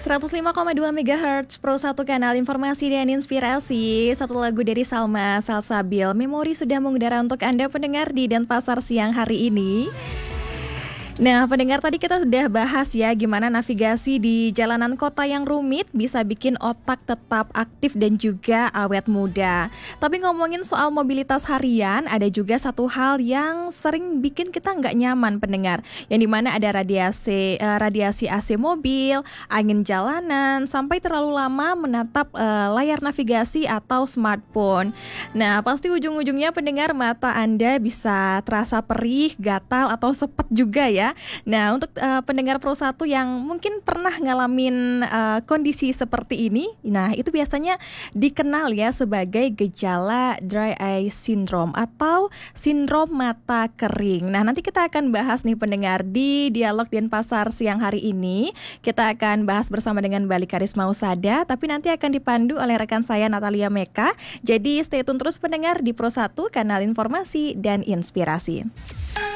105,2 MHz Pro 1 kanal informasi dan inspirasi. Satu lagu dari Salma Salsabil. Memori sudah mengudara untuk Anda pendengar di Denpasar siang hari ini. Nah, pendengar, tadi kita sudah bahas ya gimana navigasi di jalanan kota yang rumit bisa bikin otak tetap aktif dan juga awet muda. Tapi ngomongin soal mobilitas harian, ada juga satu hal yang sering bikin kita nggak nyaman, pendengar. Yang dimana ada radiasi AC mobil, angin jalanan, sampai terlalu lama menatap layar navigasi atau smartphone. Nah, pasti ujung-ujungnya pendengar, mata Anda bisa terasa perih, gatal, atau sepet juga ya. Nah, untuk pendengar Pro 1 yang mungkin pernah ngalamin kondisi seperti ini, nah itu biasanya dikenal ya sebagai gejala dry eye syndrome atau sindrom mata kering. Nah, nanti kita akan bahas nih pendengar di Dialog Denpasar siang hari ini. Kita akan bahas bersama dengan Mbak Lika Risma Usada, tapi nanti akan dipandu oleh rekan saya Natalia Meka. Jadi stay tune terus pendengar di Pro 1 kanal informasi dan inspirasi.